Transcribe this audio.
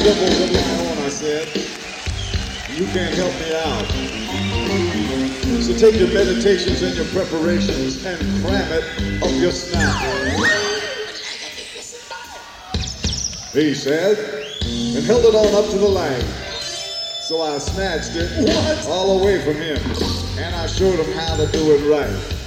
devil with my own, I said. You can't help me out. So take your meditations and your preparations and cram it up your snout. He said, and held it on up to the light. So I snatched it all away from him, and I showed him how to do it right.